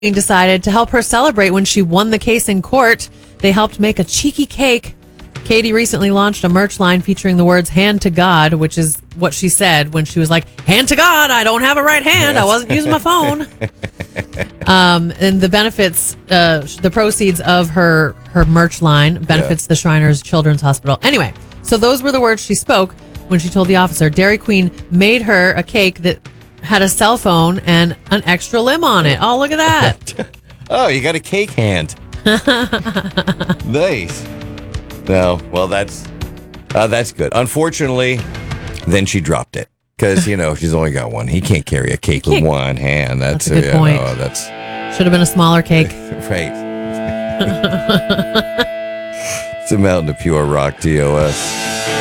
decided to help her celebrate when she won the case in court. They helped make a cheeky cake. Katie recently launched a merch line featuring the words "hand to God," which is what she said when she was like, "Hand to God, I don't have a right hand. I wasn't using my phone." And the benefits, the proceeds of her merch line benefits the Shriners Children's Hospital. Anyway, so those were the words she spoke when she told the officer. Dairy Queen made her a cake that had a cell phone and an extra limb on it. Oh, look at that. Oh, you got a cake hand. Nice. No, well, that's good. Unfortunately, then she dropped it because, she's only got one. He can't carry a cake with one hand. That's a good point. Should have been a smaller cake. Right. It's a Mountain of Pure Rock, TOS.